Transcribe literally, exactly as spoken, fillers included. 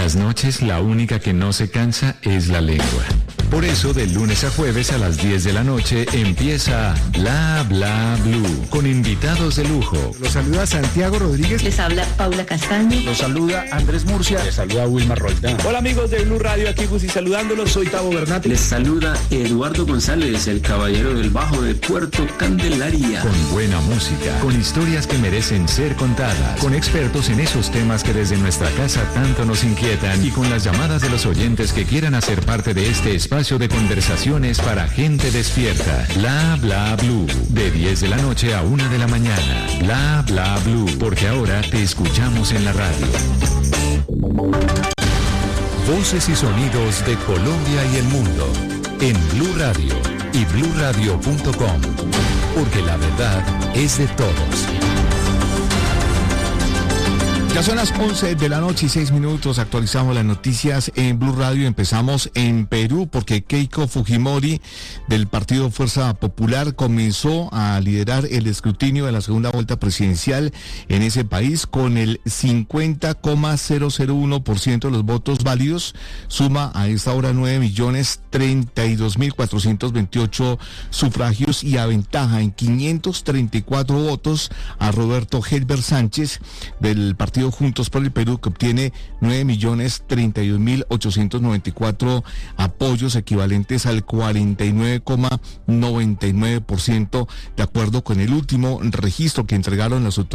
las noches la única que no se cansa es la lengua. Por eso, de lunes a jueves a las diez de la noche empieza Bla Bla Blue, con invitados de lujo. Los saluda Santiago Rodríguez. Les habla Paula Castaño. Los saluda Andrés Murcia. Les saluda Wilmar Roldán. Hola amigos de Blue Radio, aquí Gusi saludándolos. Soy Tavo Bernati. Les saluda Eduardo González, el caballero del bajo de Puerto Candelaria. Con buena música, con historias que merecen ser contadas, con expertos en esos temas que desde nuestra casa tanto nos inquietan y con las llamadas de los oyentes que quieran hacer parte de este espacio de conversaciones para gente despierta. Bla Bla Blue, de diez de la noche a una de la mañana. Bla Bla Blue, porque ahora te escuchamos en la radio. Voces y sonidos de Colombia y el mundo en Blue Radio y blue radio punto com, porque la verdad es de todos. Ya son las once de la noche y seis minutos, actualizamos las noticias en Blue Radio. Empezamos en Perú porque Keiko Fujimori del Partido Fuerza Popular comenzó a liderar el escrutinio de la segunda vuelta presidencial en ese país con el cincuenta coma cero cero uno por ciento de los votos válidos. Suma a esta hora nueve millones treinta y dos mil cuatrocientos veintiocho sufragios y aventaja en quinientos treinta y cuatro votos a Roberto Helber Sánchez del Partido Juntos por el Perú, que obtiene nueve millones treinta y dos mil ochocientos noventa y cuatro apoyos, equivalentes al cuarenta y nueve coma noventa y nueve por ciento, de acuerdo con el último registro que entregaron las autoridades